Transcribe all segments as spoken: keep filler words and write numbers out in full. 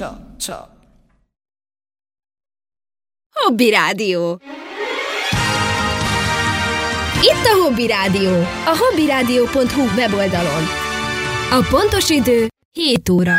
Csa, csa. Hobby Rádió. Itt a Hobby Rádió, a hobbyrádió pont hu weboldalon. A pontos idő hét óra.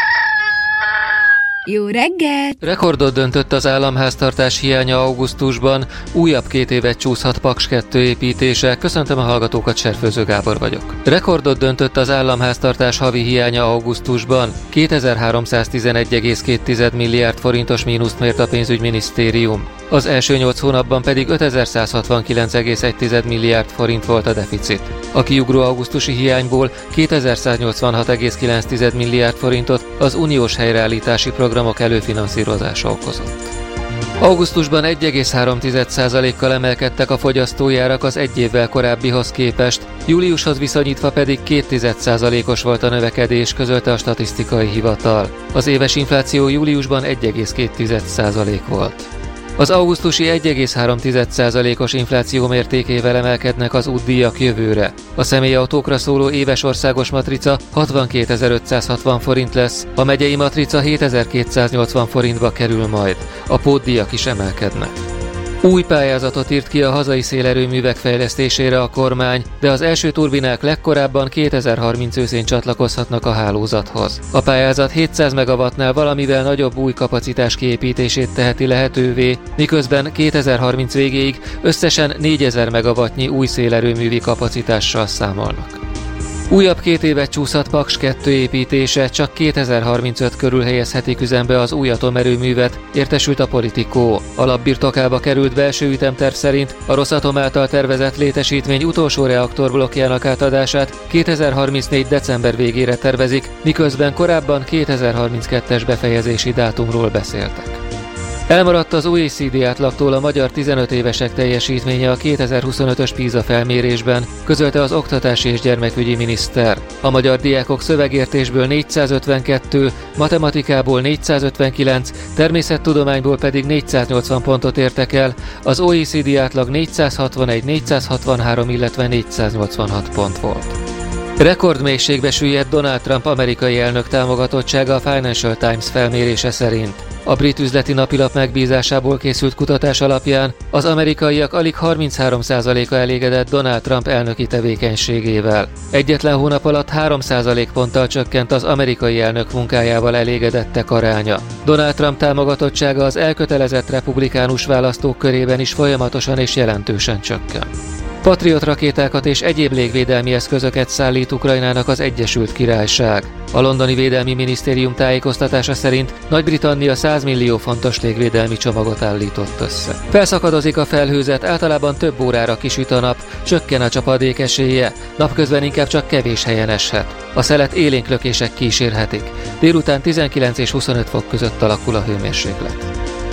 Jó reggelt! Rekordot döntött az államháztartás hiánya augusztusban, újabb két évet csúszhat Paks kettő építése. Köszöntöm a hallgatókat, Serfőző Gábor vagyok. Rekordot döntött az államháztartás havi hiánya augusztusban. kétezer-háromszáztizenegy egész két milliárd forintos mínuszt mért a pénzügyminisztérium. Az első nyolc hónapban pedig ötezerszázhatvankilenc egész egy milliárd forint volt a deficit. A kiugró augusztusi hiányból kétezerszáznyolcvanhat egész kilenc milliárd forintot az uniós helyreállítási programok előfinanszírozása okozott. Augusztusban egy egész három százalékkal emelkedtek a fogyasztójárak az egy évvel korábbihoz képest, júliushoz viszonyítva pedig két százalékos volt a növekedés, közölte a statisztikai hivatal. Az éves infláció júliusban egy egész két százalék volt. Az augusztusi egy egész három százalékos infláció mértékével emelkednek az útdíjak jövőre. A személyautókra szóló éves országos matrica hatvankétezer-ötszázhatvan forint lesz, a megyei matrica hétezer-kétszáznyolcvan forintba kerül majd. A pótdíjak is emelkednek. Új pályázatot írt ki a hazai szélerőművek fejlesztésére a kormány, de az első turbinák legkorábban kétezer-harminc őszén csatlakozhatnak a hálózathoz. A pályázat hétszáz megawattnál valamivel nagyobb új kapacitás kiépítését teheti lehetővé, miközben kétezer-harminc végéig összesen négyezer megawattnyi új szélerőművi kapacitással számolnak. Újabb két évet csúszhat Paks kettő építése, csak kétezer-harmincöt körül helyezhetik üzembe az új atomerőművet, értesült a Politico. Alapbirtokába került belső ütemterv szerint a Rosatom által tervezett létesítmény utolsó reaktorblokkjának átadását kétezer-harmincnégy december végére tervezik, miközben korábban kétezer-harminckettes befejezési dátumról beszéltek. Elmaradt az o e cé dé átlagtól a magyar tizenöt évesek teljesítménye a kétezer-huszonötös PISA felmérésben, közölte az oktatási és gyermekügyi miniszter. A magyar diákok szövegértésből négyszázötvenkettő, matematikából négyszázötvenkilenc, természettudományból pedig négyszáznyolcvan pontot értek el, az o e cé dé átlag négyszázhatvanegy, négyszázhatvanhárom, illetve négyszáznyolcvanhat pont volt. Rekordmélységbe süllyedt Donald Trump amerikai elnök támogatottsága a Financial Times felmérése szerint. A brit üzleti napilap megbízásából készült kutatás alapján az amerikaiak alig harminchárom százaléka elégedett Donald Trump elnöki tevékenységével. Egyetlen hónap alatt három százalékponttal csökkent az amerikai elnök munkájával elégedettek aránya. Donald Trump támogatottsága az elkötelezett republikánus választók körében is folyamatosan és jelentősen csökken. Patriot rakétákat és egyéb légvédelmi eszközöket szállít Ukrajnának az Egyesült Királyság. A londoni védelmi minisztérium tájékoztatása szerint Nagy-Britannia száz millió fontos légvédelmi csomagot állított össze. Felszakadozik a felhőzet, általában több órára kisüt a nap, csökken a csapadék esélye, napközben inkább csak kevés helyen eshet. A szelet élénk lökések kísérhetik. Délután tizenkilenc és huszonöt fok között alakul a hőmérséklet.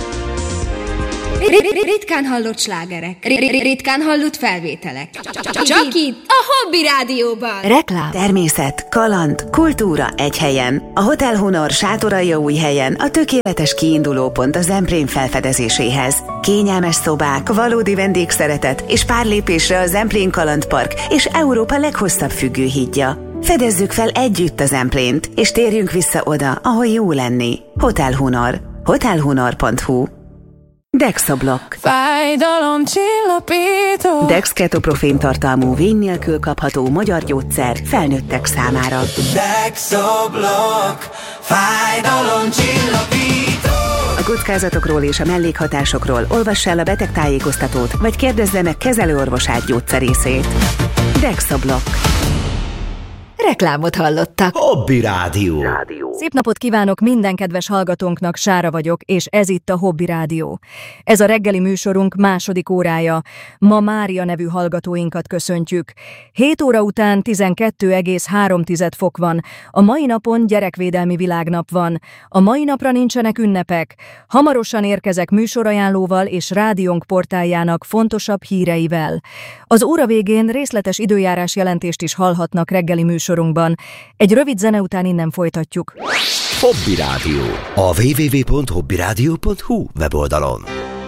Ritkán hallott slágerek, ritkán hallott felvételek. Csak itt, a Hobby Rádióban. Reklám, természet, kaland, kultúra egy helyen. A Hotel Honor Sátoraljaújhelyen a tökéletes kiindulópont a Zemplén felfedezéséhez. Kényelmes szobák, valódi vendégszeretet és pár lépésre a Zemplén Kalandpark és Európa leghosszabb függőhídja. Fedezzük fel együtt a Zemplént, és térjünk vissza oda, ahol jó lenni. Hotel Honor. hotel honor pont hu. Dexablock. Fájdalomcsillapító. Dex ketoprofén tartalmú vény nélkül kapható magyar gyógyszer felnőttek számára. Dexablock. Fájdalomcsillapító. A kockázatokról és a mellékhatásokról olvass el a betegtájékoztatót, vagy kérdezze meg kezelőorvosát gyógyszerészét. Dexablock. Reklámot hallottak. Hobby Rádió. Szép napot kívánok minden kedves hallgatónknak, Sára vagyok, és ez itt a Hobby Rádió. Ez a reggeli műsorunk második órája. Ma Mária nevű hallgatóinkat köszöntjük. hét óra után tizenkét egész három fok van. A mai napon gyerekvédelmi világnap van. A mai napra nincsenek ünnepek. Hamarosan érkezek műsorajánlóval és rádiónk portáljának fontosabb híreivel. Az óra végén részletes időjárás jelentést is hallhatnak reggeli műsorunkban. Egy rövid zene után innen folytatjuk. Hobby Rádió. A double-u double-u double-u pont hobby rádió pont hu weboldalon.